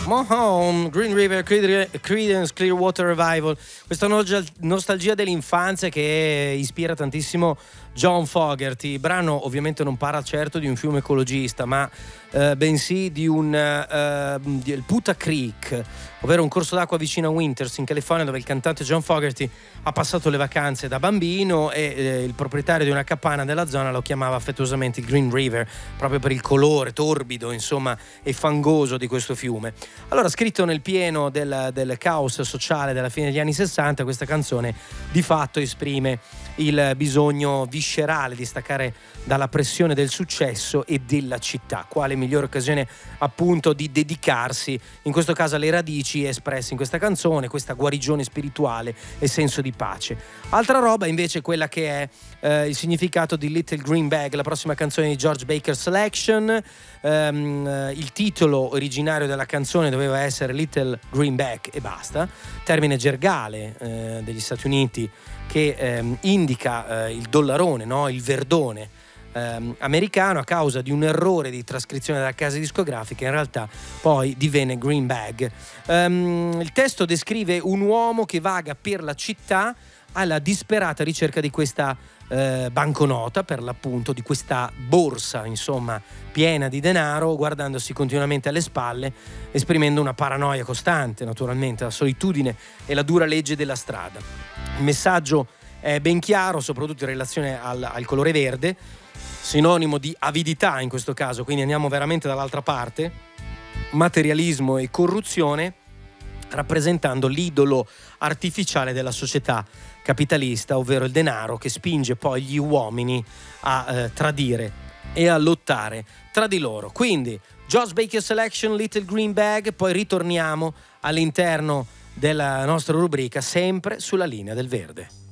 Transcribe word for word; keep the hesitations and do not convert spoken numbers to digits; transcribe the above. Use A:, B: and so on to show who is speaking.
A: Mo Home, Green River, Creedence Clearwater Revival, questa nostalgia dell'infanzia che ispira tantissimo John Fogerty. Il brano ovviamente non parla certo di un fiume ecologista, ma eh, bensì di un eh, di il Puta Creek, ovvero un corso d'acqua vicino a Winters in California, dove il cantante John Fogerty ha passato le vacanze da bambino e eh, il proprietario di una capanna della zona lo chiamava affettuosamente il Green River, proprio per il colore torbido, insomma, e fangoso di questo fiume. Allora, scritto nel pieno del, del caos sociale della fine degli anni sessanta, questa canzone di fatto esprime il bisogno viscerale di staccare dalla pressione del successo e della città. Quale migliore occasione appunto di dedicarsi, in questo caso alle radici espresse in questa canzone, questa guarigione spirituale e senso di pace. Altra roba invece è quella che è eh, il significato di Little Green Bag, la prossima canzone di George Baker Selection. Um, il titolo originario della canzone doveva essere Little Green Bag e basta, termine gergale eh, degli Stati Uniti che ehm, indica eh, il dollarone, no? Il verdone ehm, americano. A causa di un errore di trascrizione della casa discografica in realtà poi divenne Green Bag. Um, il testo descrive un uomo che vaga per la città alla disperata ricerca di questa eh, banconota, per l'appunto, di questa borsa, insomma, piena di denaro, guardandosi continuamente alle spalle, esprimendo una paranoia costante, naturalmente, la solitudine e la dura legge della strada. Il messaggio è ben chiaro, soprattutto in relazione al, al colore verde, sinonimo di avidità in questo caso, quindi andiamo veramente dall'altra parte, materialismo e corruzione, rappresentando l'idolo artificiale della società capitalista, ovvero il denaro che spinge poi gli uomini a eh, tradire e a lottare tra di loro. Quindi George Baker Selection, Little Green Bag, poi ritorniamo all'interno della nostra rubrica sempre sulla linea del verde.